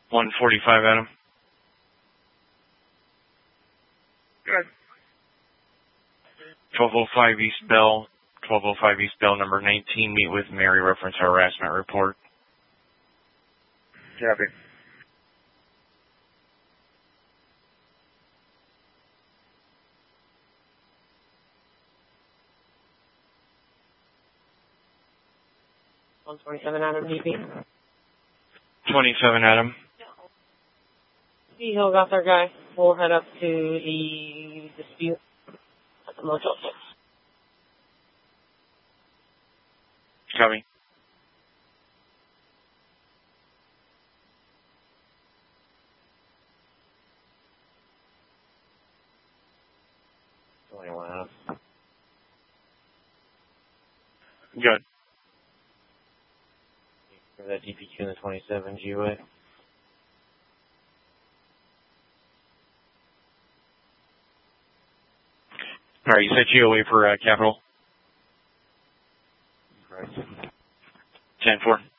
145, Adam. Good. 1205 East Bell. 1205 East Bell, number 19. Meet with Mary. Reference harassment report. Copy. Adam DP. 27, Adam. Hill got their guy. We'll head up to the dispute at the Motel 6. Copy. Good. For that DPQ in the 27 GUA. All right, you said GOA for Capital? Right. 10-4.